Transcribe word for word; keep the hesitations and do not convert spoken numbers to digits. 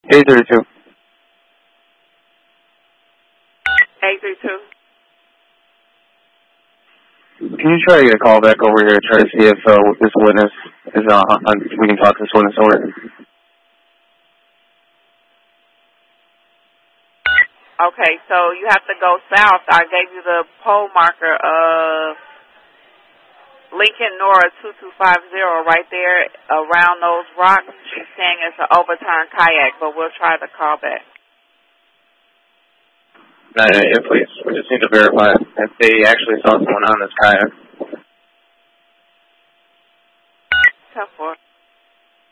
eight thirty-two. eight three two. Can you try to get a call back over here to try to see if uh, this witness is uh, on, we can talk to this witness over? Okay, so you have to go south. I gave you the pole marker of Lincoln Nora two two five zero right there around those rocks. She's saying it's an overturned kayak, but we'll try to call back. Uh, yeah, please. We just need to verify if they actually saw someone on this kayak. ten four.